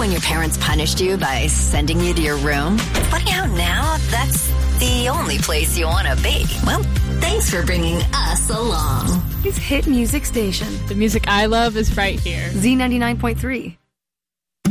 when your parents punished you by sending you to your room? Funny how now that's the only place you want to be. Well, thanks for bringing us along. His hit music station. The music I love is right here. Z99.3.